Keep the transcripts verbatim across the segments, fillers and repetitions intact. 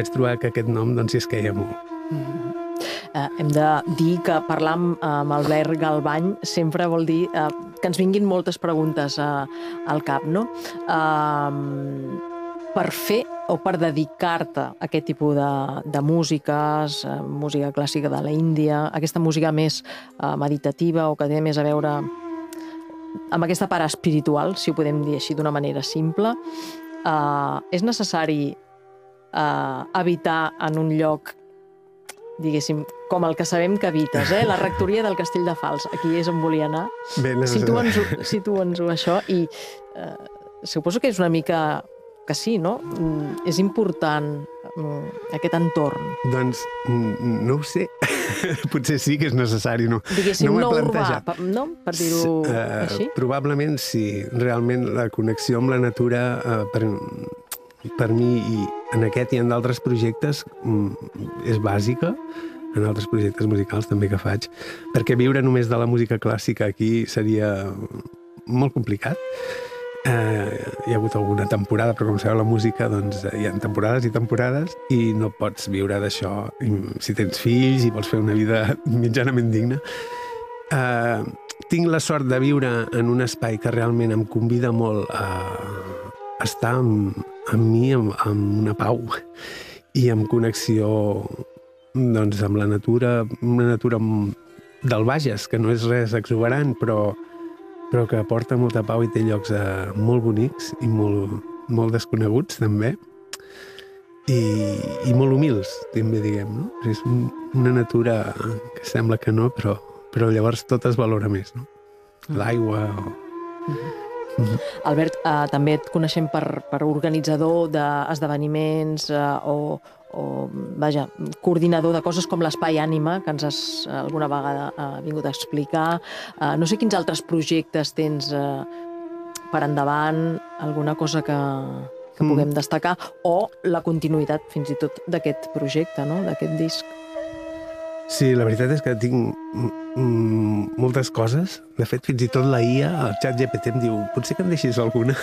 vaig trobar que aquest nom doncs, si es queia molt. Mm-hmm. Eh, hem de dir que parlar amb, amb Albert Galvany sempre vol dir eh, que ens vinguin moltes preguntes eh, al cap, no? Eh, per fer o per dedicar-te a aquest tipus de, de músiques, eh, música clàssica de l'Índia, aquesta música més eh, meditativa o que té més a veure amb aquesta part espiritual, si ho podem dir així d'una manera simple, eh, és necessari eh, habitar en un lloc, diguéssim, com el que sabem que habites, eh? La rectoria del Castell de Fals. Aquí és on volia anar. Situa'ns-ho, situa'ns-ho això, i eh, suposo que és una mica que sí, no? Mm, és important mm, aquest entorn. Doncs no ho sé. Potser sí que és necessari, no? Diguéssim, no, no urbà, per, no? Per dir-ho uh, així? Probablement sí. Realment la connexió amb la natura uh, per, per mi i en aquest i en d'altres projectes mm, és bàsica, en altres projectes musicals també que faig, perquè viure només de la música clàssica aquí seria molt complicat. Eh, hi ha hagut alguna temporada, però com sabeu la música doncs, hi ha temporades i temporades i no pots viure d'això si tens fills i vols fer una vida mitjanament digna. Eh, tinc la sort de viure en un espai que realment em convida molt a estar amb, amb mi amb, amb una pau i amb connexió doncs, amb la natura, una natura del Bages, que no és res exuberant, però però que aporta molta pau i té llocs eh, molt bonics i molt, molt desconeguts, també, i, i molt humils, també, diguem, no? És un, una natura que sembla que no, però, però llavors tot es valora més, no? L'aigua o... Mm-hmm. Mm-hmm. Albert, eh, també et coneixem per, per organitzador d'esdeveniments eh, o, o, vaja, coordinador de coses com l'Espai Ànima, que ens has alguna vegada eh, vingut a explicar. Eh, no sé quins altres projectes tens eh, per endavant, alguna cosa que, que puguem mm. destacar, o la continuïtat fins i tot d'aquest projecte, no? D'aquest disc. Sí, la veritat és que tinc mm, moltes coses. De fet, fins i tot la I A, el xat G P T, em diu potser que em deixis alguna.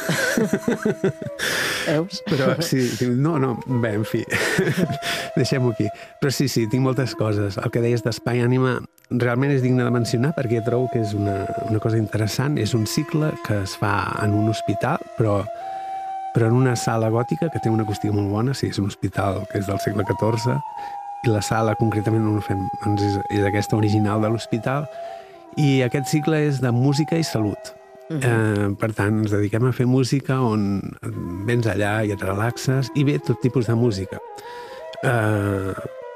Veus? Però sí, no, no, bé, en fi, deixem-ho aquí. Però sí, sí, tinc moltes coses. El que deies d'Espai Ànima realment és digne de mencionar perquè trobo que és una, una cosa interessant. És un cicle que es fa en un hospital, però, però en una sala gòtica que té una acústica molt bona. Sí, és un hospital que és del segle catorze, i la sala concretament on ho fem doncs és, és aquesta original de l'hospital, i aquest cicle és de música i salut. Uh-huh. eh, per tant, ens dediquem a fer música on vens allà i et relaxes, i ve tot tipus de música. Eh,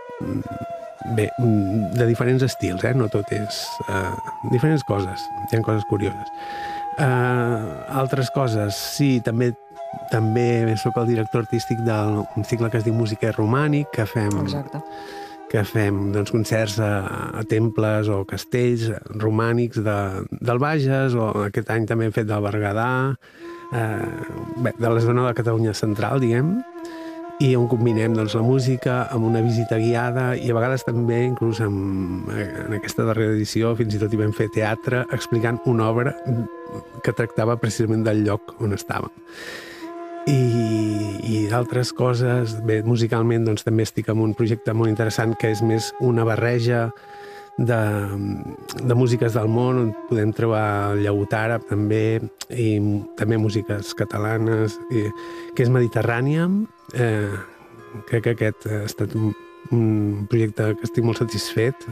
bé, de diferents estils, eh? No tot és... Eh, diferents coses, hi ha coses curioses. Eh, altres coses, sí, també També sóc el director artístic d'un cicle que es diu Música i Romànic, que fem, Exacte. que fem doncs, concerts a, a temples o castells romànics de, del Bages, o aquest any també hem fet del Berguedà, eh, bé, de la zona de Catalunya central, diguem, i on combinem doncs, la música amb una visita guiada, i a vegades també, inclús amb, en aquesta darrera edició, fins i tot hi vam fer teatre explicant una obra que tractava precisament del lloc on estàvem. I, i d'altres coses, bé, musicalment doncs, també estic en un projecte molt interessant que és més una barreja de, de músiques del món, on podem trobar llaüt àrab també, i també músiques catalanes, i, que és Mediterrània. Eh, crec que aquest ha estat un, un projecte que estic molt satisfet,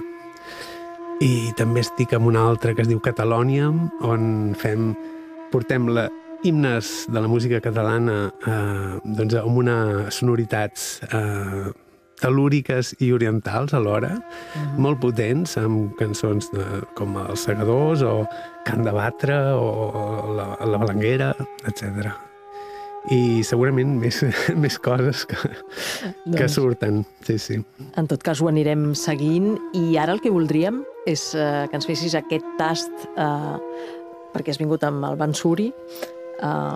i també estic en un altre que es diu Catalònia, on fem, portem la himnes de la música catalana eh, doncs amb unes sonoritats eh, tel·lúriques i orientals alhora, uh-huh. molt potents, amb cançons de, com Els Segadors o Cant de Batre o La, la Balanguera, etcètera. I segurament més, més coses que, doncs, que surten. Sí, sí. En tot cas ho anirem seguint, i ara el que voldríem és eh, que ens fessis aquest tast, eh, perquè has vingut amb el Bansuri, Uh,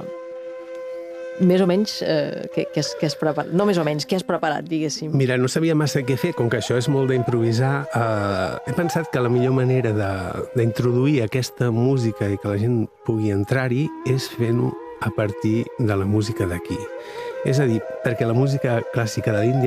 més o menys uh, què, què, has, què has preparat? No més o menys, què has preparat, diguéssim? Mira, no sabia massa què fer, com que això és molt d'improvisar. Uh, he pensat que la millor manera d'introduir aquesta música i que la gent pugui entrar-hi és fent-ho a partir de la música d'aquí. És a dir, perquè la música clàssica de l'Índia